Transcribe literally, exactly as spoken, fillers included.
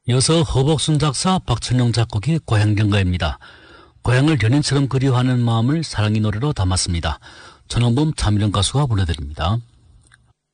이어서 허복순 작사, 박천용 작곡의 고향경가입니다. 고향을 연인처럼 그리워하는 마음을 사랑의 노래로 담았습니다. 전원범, 차미령 가수가 불러드립니다.